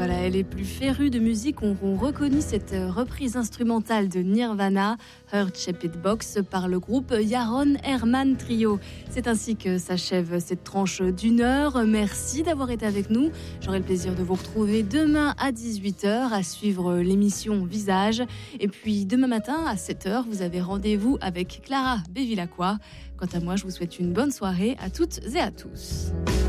Voilà, les plus férus de musique auront reconnu cette reprise instrumentale de Nirvana, Heart Shaped Box, par le groupe Yaron Herman Trio. C'est ainsi que s'achève cette tranche d'une heure. Merci d'avoir été avec nous. J'aurai le plaisir de vous retrouver demain à 18h à suivre l'émission Visage. Et puis demain matin à 7h, vous avez rendez-vous avec Clara Bevilacqua. Quant à moi, je vous souhaite une bonne soirée à toutes et à tous.